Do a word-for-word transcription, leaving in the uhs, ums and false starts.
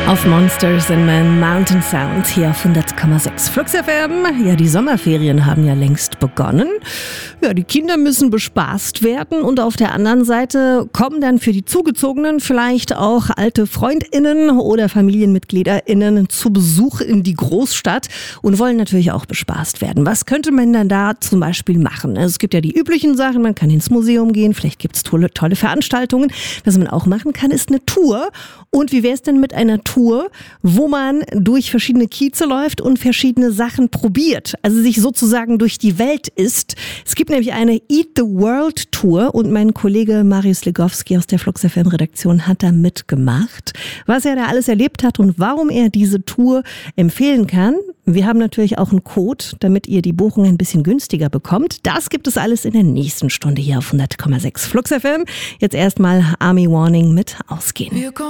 Auf Monsters in Man, Mountain Sound hier auf hundert Komma sechs Flux F M. Ja, die Sommerferien haben ja längst begonnen. Ja, die Kinder müssen bespaßt werden und auf der anderen Seite kommen dann für die Zugezogenen vielleicht auch alte FreundInnen oder FamilienmitgliederInnen zu Besuch in die Großstadt und wollen natürlich auch bespaßt werden. Was könnte man dann da zum Beispiel machen? Es gibt ja die üblichen Sachen, man kann ins Museum gehen, vielleicht gibt es tolle, tolle Veranstaltungen. Was man auch machen kann, ist eine Tour. Und wie wäre es denn mit einer Tour, wo man durch verschiedene Kieze läuft und verschiedene Sachen probiert, also sich sozusagen durch die Welt isst. Es gibt nämlich eine Eat the World Tour und mein Kollege Marius Legowski aus der Flux F M Redaktion hat da mitgemacht. Was er da alles erlebt hat und warum er diese Tour empfehlen kann. Wir haben natürlich auch einen Code, damit ihr die Buchung ein bisschen günstiger bekommt. Das gibt es alles in der nächsten Stunde hier auf hundert Komma sechs Flux F M. Jetzt erstmal Army Warning mit Ausgehen.